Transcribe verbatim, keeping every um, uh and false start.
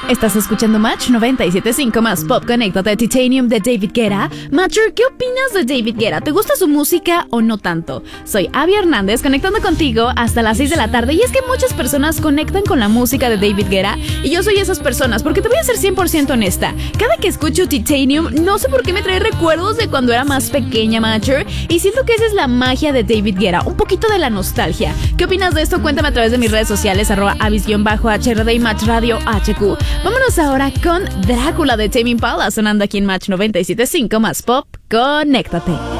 Estás escuchando Match noventa y siete punto cinco más Pop. Conéctate. Titanium de David Guetta. Matcher, ¿qué opinas de David Guetta? ¿Te gusta su música o no tanto? Soy Abby Hernández, conectando contigo hasta las seis de la tarde. Y es que muchas personas conectan con la música de David Guetta y yo soy esas personas, porque te voy a ser cien por ciento honesta. Cada que escucho Titanium, no sé por qué me trae recuerdos de cuando era más pequeña, Matcher, y siento que esa es la magia de David Guetta, un poquito de la nostalgia. ¿Qué opinas de esto? Cuéntame a través de mis redes sociales, arroba avis-H R D y Match Radio H Q. Vámonos ahora con Drácula de Tame Impala, sonando aquí en Match noventa y siete punto cinco más Pop. Conéctate.